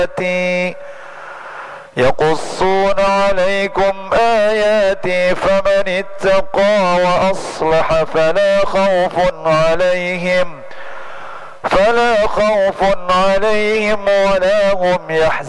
يقصون عليكم آياتي فمن اتقى وأصلح فلا خوف عليهم ولا هم يحزنون.